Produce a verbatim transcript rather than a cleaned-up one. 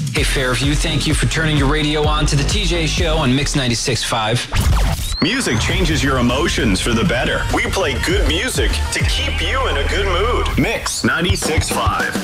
Hey Fairview, thank you for turning your radio on to the T J Show on Mix ninety-six point five. Music changes your emotions for the better. We play good music to keep you in a good mood. Mix ninety-six point five.